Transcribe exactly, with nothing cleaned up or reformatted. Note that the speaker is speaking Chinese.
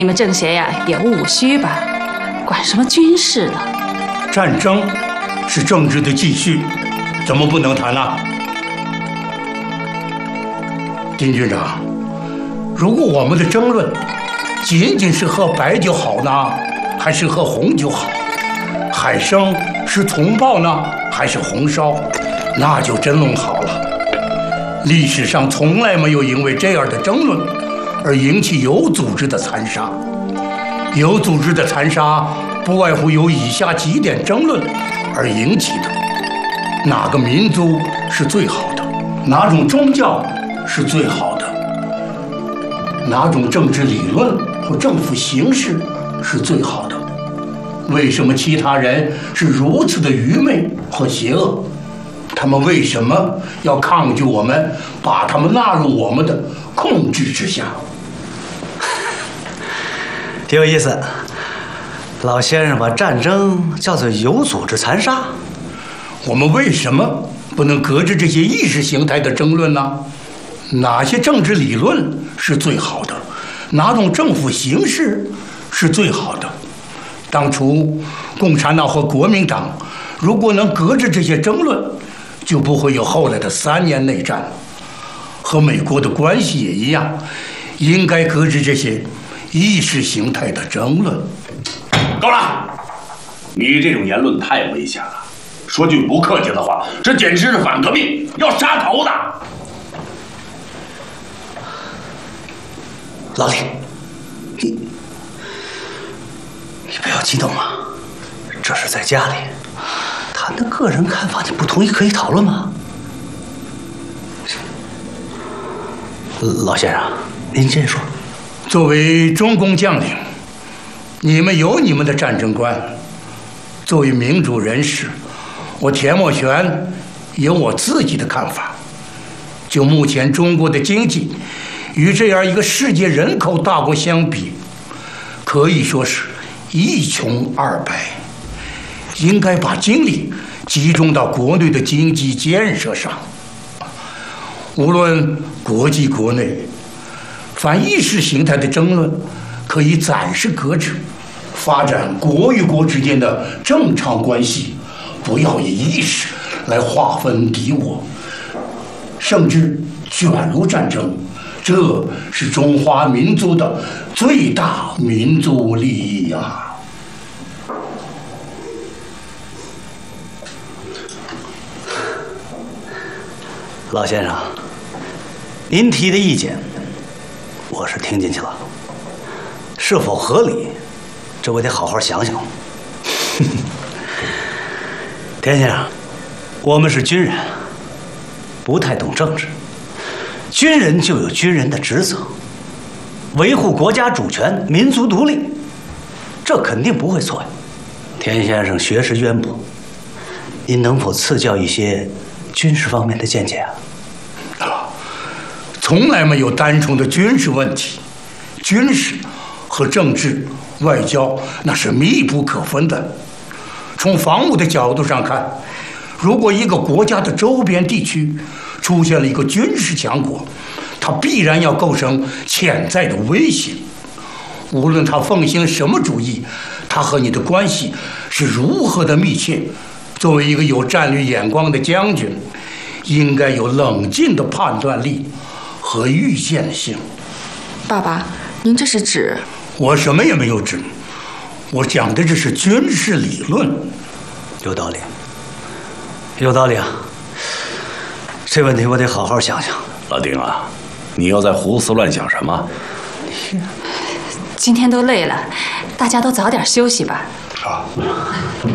你们政协呀也务虚吧，管什么军事呢？ 战争是政治的继续，怎么不能谈呢？丁军长，如果我们的争论仅仅是喝白酒好呢，还是喝红酒好？海参是葱爆呢，还是红烧？那就真弄好了。历史上从来没有因为这样的争论而引起有组织的残杀。有组织的残杀不外乎由以下几点争论而引起的：哪个民族是最好的？哪种宗教是最好的？哪种政治理论或政府形式是最好的？为什么其他人是如此的愚昧和邪恶？他们为什么要抗拒我们，把他们纳入我们的控制之下？ 挺有意思，老先生把战争叫做有组织残杀。 我们为什么不能搁置这些意识形态的争论呢？哪些政治理论是最好的？哪种政府形式是最好的？当初共产党和国民党如果能搁置这些争论，就不会有后来的三年内战。和美国的关系也一样，应该搁置这些意识形态的争论。 够了！你这种言论太危险了，说句不客气的话，这简直是反革命，要杀头的。 老李，你你不要激动嘛，这是在家里，谈的个人看法，你不同意可以讨论吗？老先生，您先说。 作为中共将领，你们有你们的战争观；作为民主人士，我田默权有我自己的看法。就目前中国的经济与这样一个世界人口大国相比，可以说是一穷二白，应该把精力集中到国内的经济建设上。无论国际国内，凡意识形态的争论可以暂时搁置，发展国与国之间的正常关系，不要以意识来划分敌我，甚至卷入战争。这是中华民族的最大民族利益呀、啊！ 老先生，您提的意见，我是听进去了，是否合理，这我得好好想想。田先生，我们是军人，不太懂政治。军人就有军人的职责，维护国家主权、民族独立，这肯定不会错呀。田先生学识渊博，您能否赐教一些军事方面的见解啊？ 啊，从来没有单纯的军事问题，军事和政治、外交那是密不可分的。从防务的角度上看，如果一个国家的周边地区出现了一个军事强国，它必然要构成潜在的威胁。无论他奉行什么主义，他和你的关系是如何的密切，作为一个有战略眼光的将军，应该有冷静的判断力和预见性。 爸爸，您这是指？ 我什么也没有指，我讲的这是军事理论。 有道理，有道理啊！这问题我得好好想想。 老丁啊，你又在胡思乱想什么？ 今天都累了，大家都早点休息吧。 啊。